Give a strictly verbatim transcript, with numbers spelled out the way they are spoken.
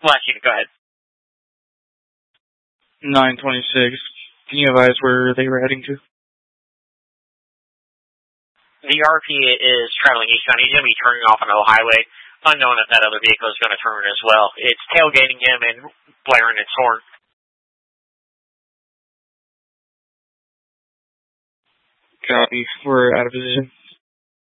Last unit, go ahead. nine twenty-six. Can you advise where they were heading to? The R P is traveling eastbound. He's going to be turning off on the highway, unknown if that other vehicle is going to turn as well. It's tailgating him and blaring its horn. Copy. We're out of position.